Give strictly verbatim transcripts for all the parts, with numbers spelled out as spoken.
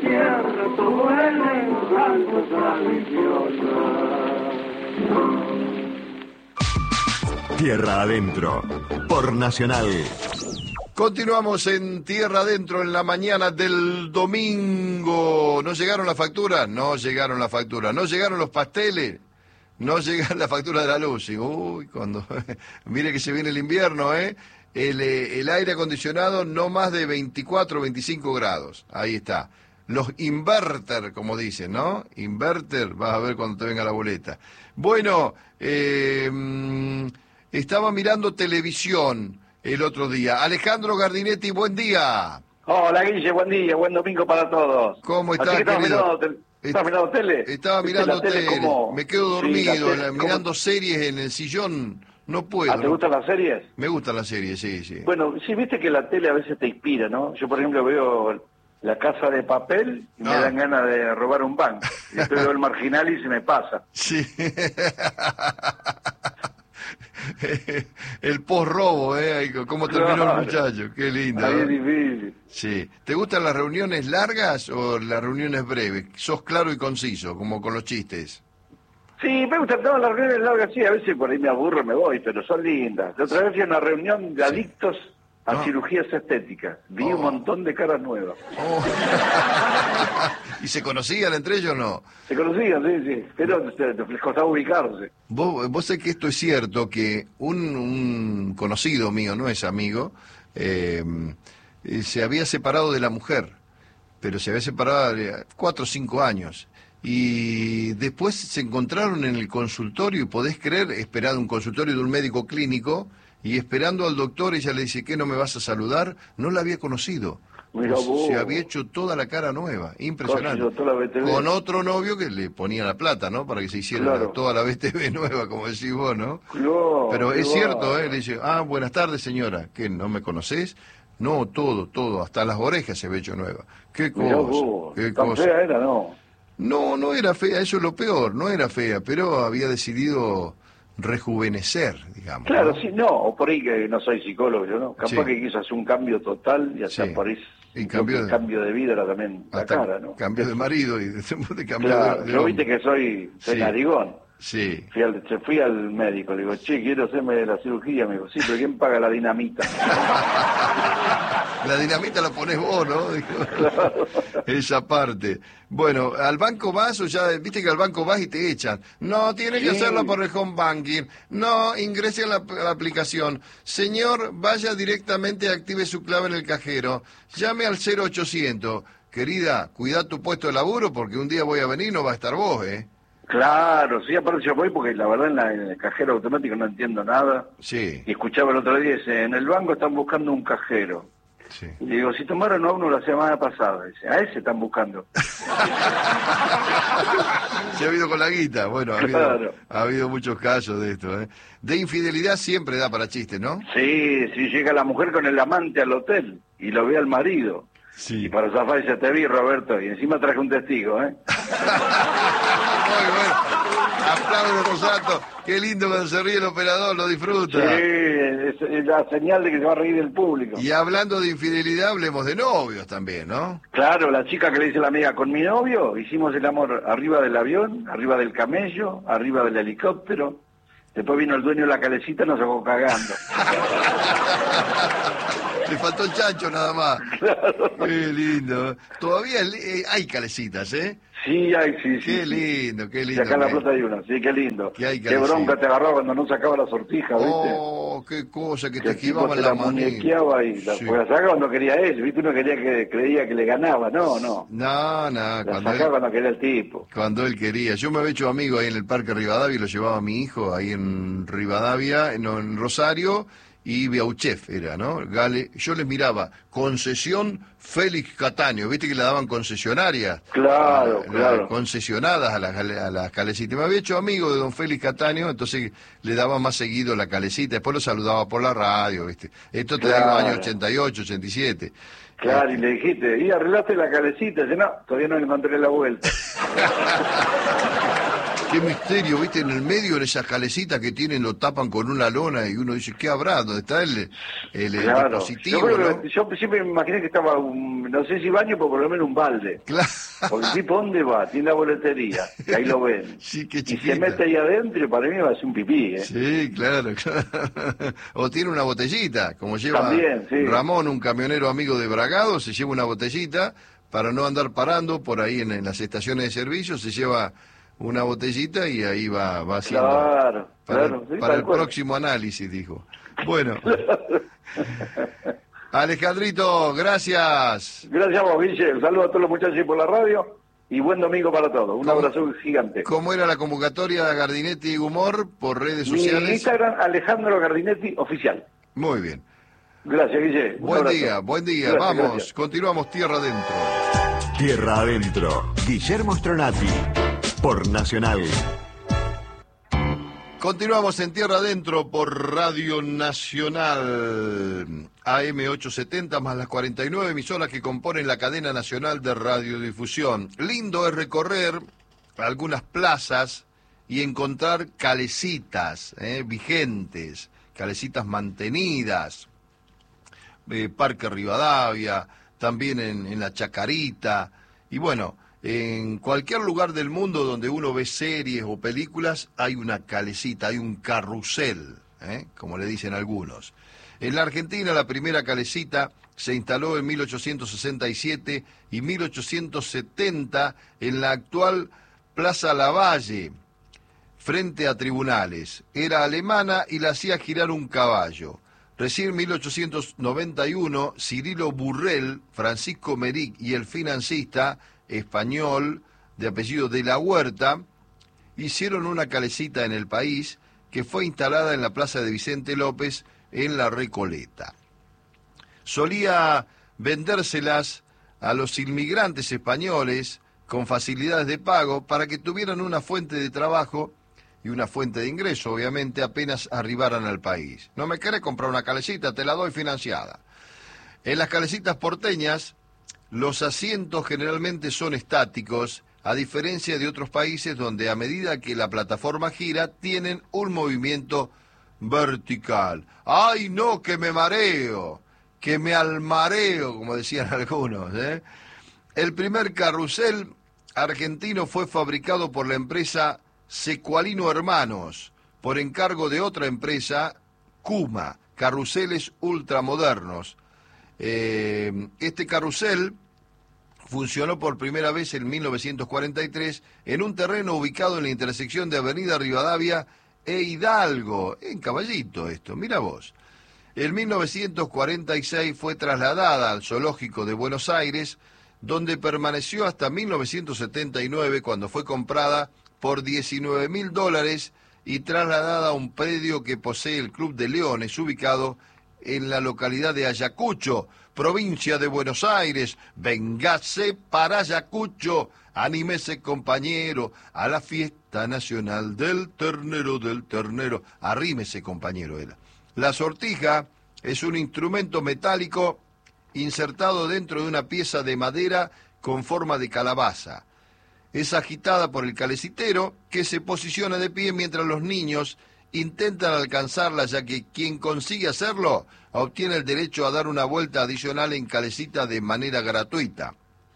tierra todo vuelve algo tradicional. Tierra Adentro, por Nacional. Continuamos en Tierra Adentro en la mañana del domingo. ¿No llegaron las facturas? No llegaron las facturas. ¿No llegaron los pasteles? No llegaron la factura de la luz. Y, uy, cuando... Mire que se viene el invierno, ¿eh? El, el aire acondicionado no más de veinticuatro, veinticinco grados. Ahí está. Los inverter, como dicen, ¿no? Inverter, vas a ver cuando te venga la boleta. Bueno, eh, estaba mirando televisión el otro día. Alejandro Gardinetti, buen día. Hola, Guille, buen día, buen domingo para todos. ¿Cómo estás, querido? Mirando tel... ¿Estás mirando tele? Estaba mirando tele, tele como... me quedo dormido, sí, tele, mirando como... series en el sillón, no puedo. ¿Ah, te ¿no? gustan las series? Me gustan las series, sí, sí. Bueno, sí, viste que la tele a veces te inspira, ¿no? Yo, por ejemplo, veo La Casa de Papel y ah. me dan ganas de robar un banco. Y después veo El Marginal y se me pasa. Sí. El post-robo, ¿eh? ¿Cómo terminó claro. el muchacho? Qué lindo. Ahí es difícil. Sí. ¿Te gustan las reuniones largas o las reuniones breves? Sos claro y conciso, como con los chistes. Sí, me gustan todas las reuniones largas, sí. A veces por ahí me aburro, me voy, pero son lindas. La otra vez fui a una reunión de adictos sí. a no. cirugías estéticas. Vi oh. un montón de caras nuevas. Oh. ¿Y se conocían entre ellos o no? Se conocían, sí, sí. Pero les costaba ubicarse. Vos, vos sé que esto es cierto, que un, un conocido mío, no es amigo, eh, se había separado de la mujer, pero se había separado de cuatro o cinco años. Y después se encontraron en el consultorio, y podés creer, esperando un consultorio de un médico clínico, y esperando al doctor, ella le dice, ¿qué, no me vas a saludar? No la había conocido. Mira vos. Se había hecho toda la cara nueva, impresionante. Casi, con otro novio que le ponía la plata, ¿no? Para que se hiciera claro. la, toda la B T V nueva, como decís vos, ¿no? Claro, pero es claro. cierto, ¿eh? Le dice, ah, buenas tardes, señora. ¿Qué, no me conocés? No, todo, todo, hasta las orejas se ve hecho nueva. ¿Qué cosa? Vos. ¿Qué ¿Tan cosa? fea era, no? No, no era fea, eso es lo peor, no era fea, pero había decidido rejuvenecer, digamos. Claro, ¿no? sí, no, o por ahí que no soy psicólogo, yo no. Capaz sí. que quiso hacer un cambio total y hasta sí. por ahí y cambio de, cambio de vida era también la cara, ¿no? Cambio de marido y de, de cambio claro, de, de yo viste que soy, soy sí. narigón. Sí. Fui al, fui al médico, le digo, che, quiero hacerme la cirugía. Me dijo, sí, pero ¿quién paga la dinamita? La dinamita la pones vos, ¿no? Dijo, claro. Esa parte. Bueno, ¿al banco vas o ya, viste que al banco vas y te echan? No, tiene sí. que hacerlo por el home banking. No, ingrese a la, a la aplicación. Señor, vaya directamente y active su clave en el cajero. Llame al cero ochocientos. Querida, cuida tu puesto de laburo porque un día voy a venir y no va a estar vos, ¿eh? Claro, sí, aparte yo voy porque la verdad en, la, en el cajero automático no entiendo nada. Sí. Y escuchaba el otro día, dice, en el banco están buscando un cajero. Sí. Y le digo, si tomaron a uno la semana pasada. Dice, a ese están buscando. Se ha habido con la guita. Bueno, ha habido, claro. ha habido muchos casos de esto, ¿eh? De infidelidad siempre da para chistes, ¿no? Sí, sí, llega la mujer con el amante al hotel y lo ve al marido. Sí. Y para zafar dice, te vi, Roberto, y encima traje un testigo, ¿eh? Muy bueno. Aplausos, Rosato. Qué lindo cuando se ríe el operador, lo disfruta. Sí, es, es la señal de que se va a reír el público. Y hablando de infidelidad, hablemos de novios también, ¿no? Claro, la chica que le dice a la amiga, con mi novio hicimos el amor arriba del avión, arriba del camello, arriba del helicóptero. Después vino el dueño de la calecita y nos sacó cagando. Le faltó el chancho nada más. Claro. Qué lindo. Todavía eh, hay calecitas, ¿eh? Sí, hay, sí, sí. Qué lindo, qué lindo. Y acá en la plata hay una, sí, qué lindo. Qué, qué bronca te agarraba cuando no sacaba la sortija, ¿viste? Oh, qué cosa, que, que te esquivaban la, la muñequeaba y la, sí. pues la sacaba cuando quería él, ¿viste? Uno quería que, creía que le ganaba, no, no. No, no. La cuando sacaba él, cuando quería el tipo. Cuando él quería. Yo me había hecho amigo ahí en el Parque Rivadavia y lo llevaba a mi hijo ahí en Rivadavia, en, en Rosario, y Beauchef era, ¿no? Gale, yo les miraba, concesión Félix Cataño, viste que le daban concesionarias. Claro, a, claro. A, concesionadas a las, a las calecitas. Me había hecho amigo de don Félix Cataño, entonces le daba más seguido la calecita, después lo saludaba por la radio, viste. Esto te claro. digo año ochenta y ocho, ochenta y siete. Claro, eh, y le dijiste, ¿y arreglaste la calecita? Dice, no, todavía no le encontré la vuelta. Qué misterio, ¿viste? En el medio de esas calecitas que tienen, lo tapan con una lona y uno dice, ¿qué habrá? ¿Dónde está el, el, el Claro. dispositivo? Yo, creo ¿no? que- yo siempre me imaginé que estaba, un, no sé si baño, pero por lo menos un balde. Claro. Porque el tipo, ¿dónde va? Tiene la boletería, que ahí lo ven. Sí, qué y chiquita. se mete ahí adentro y para mí va a ser un pipí, ¿eh? Sí, claro, claro. O tiene una botellita, como lleva También, sí. Ramón, un camionero amigo de Bragado, se lleva una botellita para no andar parando por ahí en, en las estaciones de servicio, se lleva una botellita y ahí va, va haciendo Claro, para, claro. el, sí, para tal el cual. próximo análisis, dijo. Bueno, Alejandrito, gracias. Gracias a vos, Guille. Un saludo a todos los muchachos por la radio y buen domingo para todos. Un ¿Cómo- abrazo gigante. ¿Cómo era la convocatoria de Gardinetti y Humor por redes Mi sociales? Instagram, Alejandro Gardinetti Oficial. Muy bien. Gracias, Guille. Un Buen abrazo. día, buen día. Gracias, Vamos, gracias. continuamos Tierra Adentro. Tierra Adentro. Guillermo Stronati. Por Nacional. Continuamos en Tierra Adentro por Radio Nacional. A M ochocientos setenta más las cuarenta y nueve emisoras que componen la cadena nacional de radiodifusión. Lindo es recorrer algunas plazas y encontrar calecitas eh, vigentes, calecitas mantenidas. Eh, Parque Rivadavia, también en, en la Chacarita, y bueno, en cualquier lugar del mundo donde uno ve series o películas, hay una calecita, hay un carrusel, ¿eh? Como le dicen algunos. En la Argentina la primera calecita se instaló en mil ochocientos sesenta y siete y mil ochocientos setenta en la actual Plaza Lavalle, frente a tribunales. Era alemana y la hacía girar un caballo. Recién en mil ochocientos noventa y uno, Cirilo Burrell, Francisco Merich y el financista español de apellido de la Huerta hicieron una calecita en el país que fue instalada en la plaza de Vicente López en La Recoleta. Solía vendérselas a los inmigrantes españoles con facilidades de pago para que tuvieran una fuente de trabajo y una fuente de ingreso, obviamente, apenas arribaran al país. No me querés comprar una calecita, te la doy financiada. En las calecitas porteñas, los asientos generalmente son estáticos, a diferencia de otros países donde a medida que la plataforma gira, tienen un movimiento vertical. ¡Ay, no, que me mareo! Que me almareo, como decían algunos, ¿eh? El primer carrusel argentino fue fabricado por la empresa Secualino Hermanos, por encargo de otra empresa, Cuma, carruseles ultramodernos. Eh, este carrusel funcionó por primera vez en mil novecientos cuarenta y tres en un terreno ubicado en la intersección de Avenida Rivadavia e Hidalgo, en Caballito esto, mira vos. En mil novecientos cuarenta y seis fue trasladada al Zoológico de Buenos Aires, donde permaneció hasta mil novecientos setenta y nueve, cuando fue comprada por diecinueve mil dólares y trasladada a un predio que posee el Club de Leones, ubicado en la localidad de Ayacucho, provincia de Buenos Aires. Véngase para Ayacucho, anímese compañero, a la fiesta nacional del ternero, del ternero. Arrímese compañero, era. La sortija es un instrumento metálico insertado dentro de una pieza de madera con forma de calabaza. Es agitada por el calecitero, que se posiciona de pie mientras los niños intentan alcanzarla, ya que quien consigue hacerlo obtiene el derecho a dar una vuelta adicional en calecita de manera gratuita.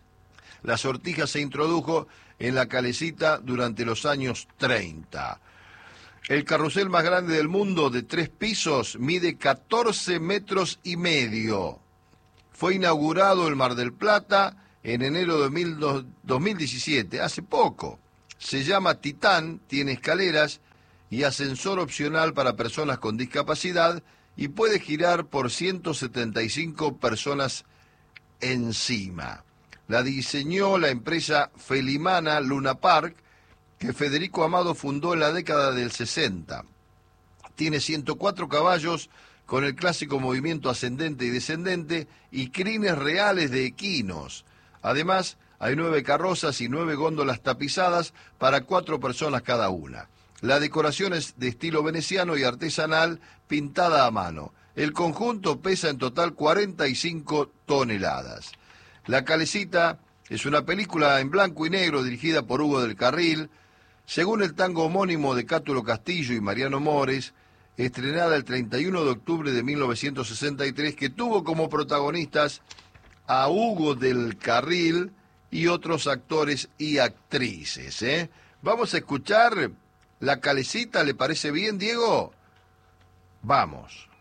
La sortija se introdujo en la calecita durante los años treinta. El carrusel más grande del mundo, de tres pisos, mide catorce metros y medio. Fue inaugurado en Mar del Plata en enero de dos mil diecisiete, hace poco. Se llama Titán, tiene escaleras y ascensor opcional para personas con discapacidad y puede girar por ciento setenta y cinco personas encima. La diseñó la empresa felimana Luna Park, que Federico Amado fundó en la década del sesenta. Tiene ciento cuatro caballos con el clásico movimiento ascendente y descendente y crines reales de equinos. Además, hay nueve carrozas y nueve góndolas tapizadas para cuatro personas cada una. La decoración es de estilo veneciano y artesanal, pintada a mano. El conjunto pesa en total cuarenta y cinco toneladas. La Calecita es una película en blanco y negro dirigida por Hugo del Carril, según el tango homónimo de Cátulo Castillo y Mariano Mores, estrenada el treinta y uno de octubre de mil novecientos sesenta y tres, que tuvo como protagonistas a Hugo del Carril y otros actores y actrices. ¿eh? Vamos a escuchar La Calecita, ¿le parece bien, Diego? Vamos.